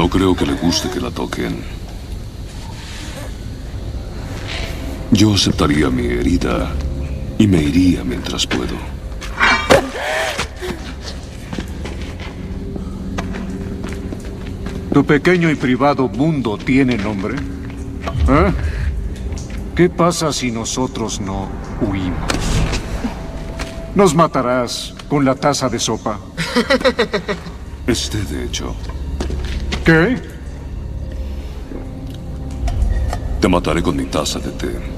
No creo que le guste que la toquen. Yo aceptaría mi herida y me iría mientras puedo. ¿Tu pequeño y privado mundo tiene nombre? ¿Eh? ¿Qué pasa si nosotros no huimos? ¿Nos matarás con la taza de sopa? De hecho. ¿Qué? Te mataré con mi taza de té.